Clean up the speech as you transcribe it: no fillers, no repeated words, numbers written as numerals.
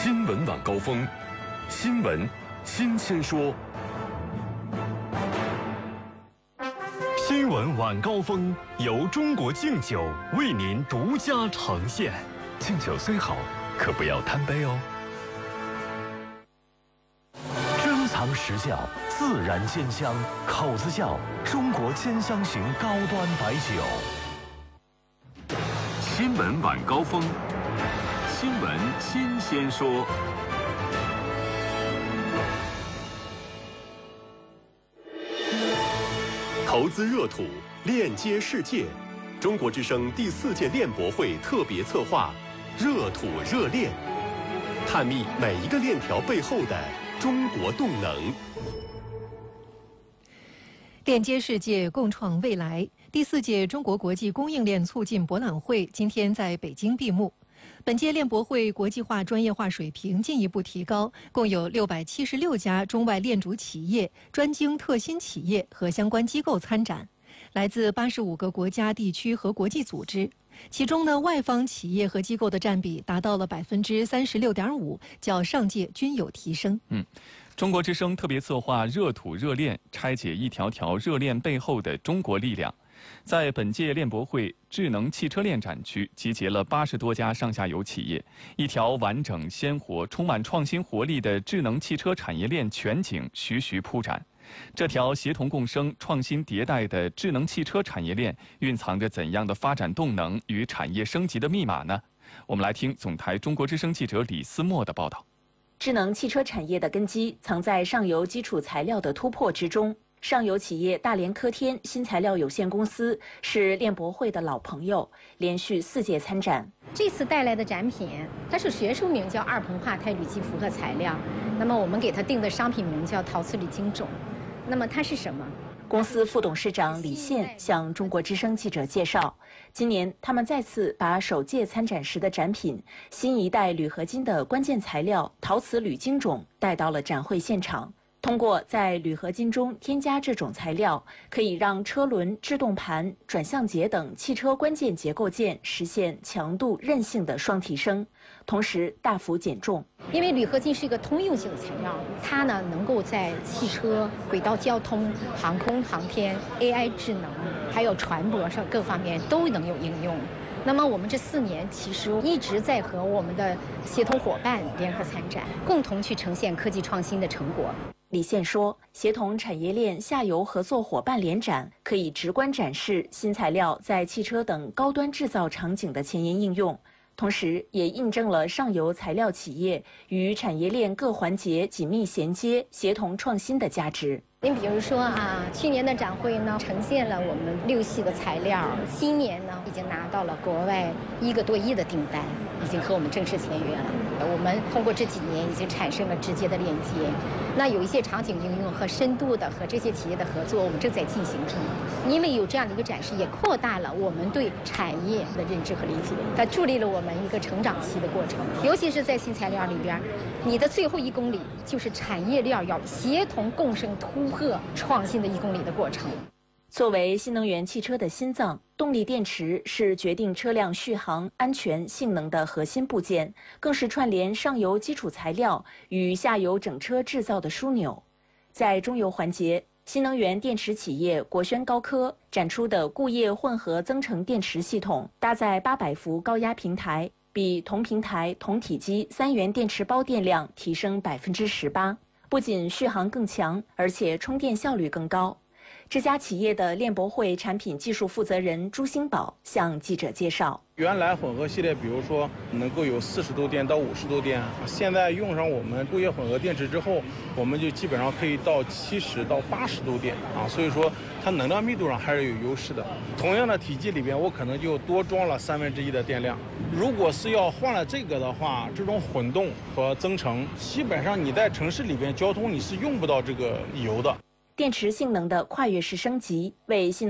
新闻晚高峰，新闻新鲜说。新闻晚高峰由中国敬酒为您独家呈现。敬酒虽好，可不要贪杯哦。珍藏实窖，自然鲜香，口子窖中国兼香型高端白酒。新闻晚高峰，新闻新鲜说。投资热土，链接世界。中国之声第4届链博会特别策划“热土热链”，探秘每一个链条背后的中国动能。 链接世界，共创未来。第4届中国国际供应链促进博览会今天在北京闭幕。本届链博会国际化、专业化水平进一步提高，共有676家中外链主企业、专精特新企业和相关机构参展，来自85个国家、地区和国际组织。其中呢，外方企业和机构的占比达到了36.5%，较上届均有提升。 中国之声特别策划“热土热链”，拆解一条条热链背后的中国力量。在本届链博会智能汽车链展区，集结了80多家上下游企业，一条完整、鲜活、充满创新活力的智能汽车产业链全景徐徐铺展。这条协同共生、创新迭代的智能汽车产业链蕴藏着怎样的发展动能与产业升级的密码呢？我们来听总台中国之声记者李思墨的报道。 智能汽车产业的根基藏在上游基础材料的突破之中。上游企业大连科天新材料有限公司是链博会的老朋友，连续4届参展。 这次带来的展品，它是学术名叫二硼化钛铝基复合材料，那么我们给它定的商品名叫陶瓷铝晶种。那么它是什么？ 公司副董事长李现向中国之声记者介绍，今年他们再次把首届参展时的展品新一代铝合金的关键材料陶瓷铝晶种带到了展会现场。通过在铝合金中添加这种材料，可以让车轮、制动盘、转向节等汽车关键结构件实现强度、韧性的双提升，同时大幅减重。 因为铝合金是一个通用性的材料，它呢能够在汽车、轨道交通、航空航天、AI 智能，还有船舶上各方面都能有应用。那么我们这4年其实一直在和我们的协同伙伴联合参展，共同去呈现科技创新的成果。 李现说，协同产业链下游合作伙伴联展可以直观展示新材料在汽车等高端制造场景的前沿应用，同时也印证了上游材料企业与产业链各环节紧密衔接、协同创新的价值。 您比如说去年的展会呢，呈现了我们6系的材料，今年呢已经拿到了国外1个多亿的订单，已经和我们正式签约了。我们通过这几年已经产生了直接的链接，那有一些场景应用和深度的和这些企业的合作，我们正在进行中。因为有这样的一个展示，也扩大了我们对产业的认知和理解，它助力了我们一个成长期的过程。尤其是在新材料里边，你的最后1公里就是产业链要协同共生突破创新的1公里的过程。 作为新能源汽车的心脏，动力电池是决定车辆续航、安全、性能的核心部件，更是串联上游基础材料与下游整车制造的枢纽。在中游环节，新能源电池企业国轩高科展出的固液混合增程电池系统，搭载800伏高压平台，比同平台同体积3元电池包电量提升18%，不仅续航更强，而且充电效率更高。这家企业的链博会产品技术负责人朱兴宝向记者介绍， 原来混合系列比如说能够有40度电到50度电，现在用上我们固液混合电池之后，我们就基本上可以到70到80度电所以说它能量密度上还是有优势的。同样的体积里边，我可能就多装了1/3的电量。如果是要换了这个的话，这种混动和增程，基本上你在城市里边交通你是用不到这个油的。 电池性能的跨越式升级，为新